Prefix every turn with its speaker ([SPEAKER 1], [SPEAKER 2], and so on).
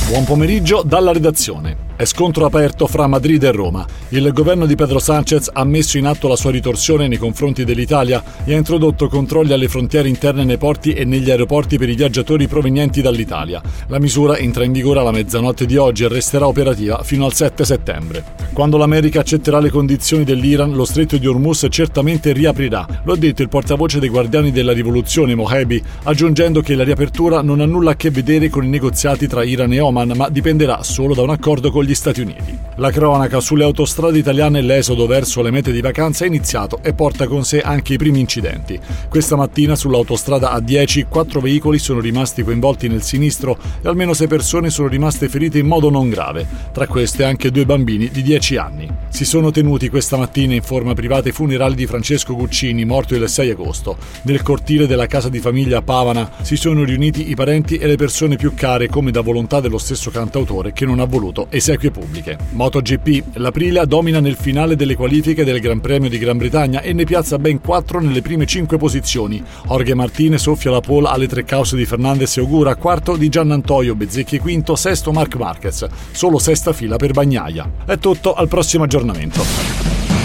[SPEAKER 1] Buon pomeriggio dalla redazione. È scontro aperto fra Madrid e Roma. Il governo di Pedro Sánchez ha messo in atto la sua ritorsione nei confronti dell'Italia e ha introdotto controlli alle frontiere interne nei porti e negli aeroporti per i viaggiatori provenienti dall'Italia. La misura entra in vigore alla mezzanotte di oggi e resterà operativa fino al 7 settembre. Quando l'America accetterà le condizioni dell'Iran, lo stretto di Hormuz certamente riaprirà. Lo ha detto il portavoce dei Guardiani della Rivoluzione, Mohebi, aggiungendo che la riapertura non ha nulla a che vedere con i negoziati tra Iran e Oman, ma dipenderà solo da un accordo con gli Stati Uniti. La cronaca sulle autostrade italiane e l'esodo verso le mete di vacanza è iniziato e porta con sé anche i primi incidenti. Questa mattina sull'autostrada A10 4 veicoli sono rimasti coinvolti nel sinistro e almeno 6 persone sono rimaste ferite in modo non grave, tra queste anche 2 bambini di 10 anni. Si sono tenuti questa mattina in forma privata i funerali di Francesco Guccini, morto il 6 agosto. Nel cortile della casa di famiglia a Pavana si sono riuniti i parenti e le persone più care, come da volontà dello stesso cantautore che non ha voluto esequie pubbliche. MotoGP, l'Aprilia domina nel finale delle qualifiche del Gran Premio di Gran Bretagna e ne piazza ben 4 nelle prime 5 posizioni. Jorge Martinez soffia la pole alle 3 cause di Fernandez e Ogura, quarto di Giannantonio, Bezzecchi quinto, sesto Marc Marquez, solo sesta fila per Bagnaia. È tutto, al prossimo aggiornamento.